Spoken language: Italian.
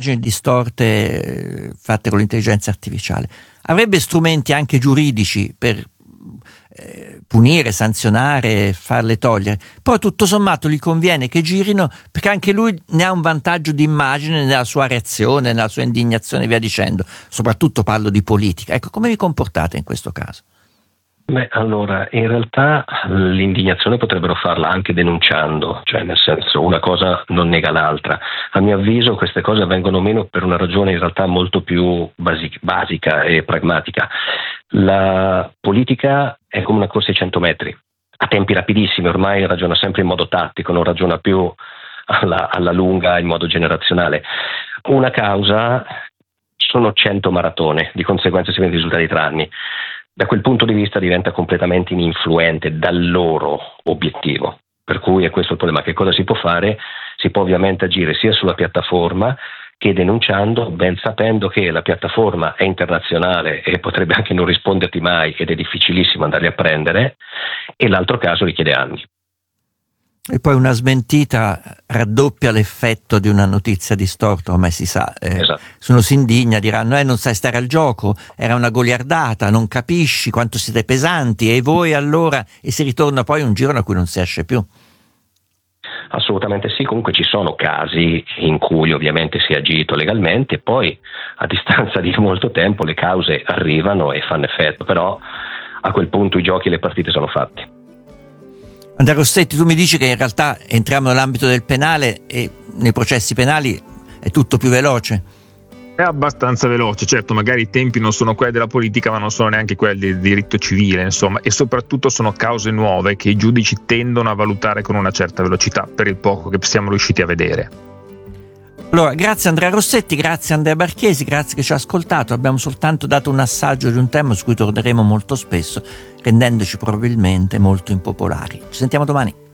immagini distorte fatte con l'intelligenza artificiale. Avrebbe strumenti anche giuridici per punire, sanzionare, farle togliere, però tutto sommato gli conviene che girino perché anche lui ne ha un vantaggio di immagine nella sua reazione, nella sua indignazione e via dicendo. Soprattutto parlo di politica. Ecco, come vi comportate in questo caso? Beh, allora, in realtà l'indignazione potrebbero farla anche denunciando, cioè nel senso una cosa non nega l'altra. A mio avviso queste cose avvengono meno per una ragione in realtà molto più basica e pragmatica. La politica è come una corsa ai 100 metri, a tempi rapidissimi, ormai ragiona sempre in modo tattico, non ragiona più alla lunga in modo generazionale. Una causa sono 100 maratone, di conseguenza si vedono i risultati tra anni. Da quel punto di vista diventa completamente ininfluente dal loro obiettivo. Per cui è questo il problema. Che cosa si può fare? Si può ovviamente agire sia sulla piattaforma che denunciando, ben sapendo che la piattaforma è internazionale e potrebbe anche non risponderti mai ed è difficilissimo andarli a prendere, e l'altro caso richiede anni. E poi una smentita raddoppia l'effetto di una notizia distorta, ormai si sa. Esatto. Se uno si indigna diranno non sai stare al gioco, era una goliardata, non capisci quanto siete pesanti, e voi allora, e si ritorna poi un giro da cui non si esce più. Assolutamente sì, comunque ci sono casi in cui ovviamente si è agito legalmente, poi a distanza di molto tempo le cause arrivano e fanno effetto, però a quel punto i giochi e le partite sono fatti. Andrea Rossetti, tu mi dici che in realtà entriamo nell'ambito del penale e nei processi penali è tutto più veloce? È abbastanza veloce, certo, magari i tempi non sono quelli della politica, ma non sono neanche quelli del diritto civile, insomma, e soprattutto sono cause nuove che i giudici tendono a valutare con una certa velocità, per il poco che siamo riusciti a vedere. Allora, grazie Andrea Rossetti, grazie Andrea Barchesi, grazie che ci ha ascoltato. Abbiamo soltanto dato un assaggio di un tema su cui torneremo molto spesso, rendendoci probabilmente molto impopolari. Ci sentiamo domani.